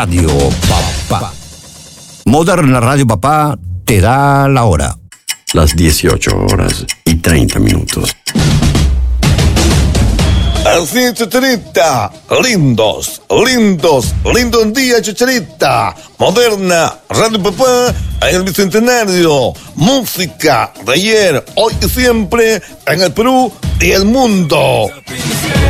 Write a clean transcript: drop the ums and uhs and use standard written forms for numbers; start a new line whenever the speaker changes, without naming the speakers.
Radio Papá. Moderna Radio Papá te da la hora.
Las 18:30.
Así, Chicharita. Lindo un día, Chicharita. Moderna Radio Papá en el Bicentenario. Música de ayer, hoy y siempre en el Perú y el mundo.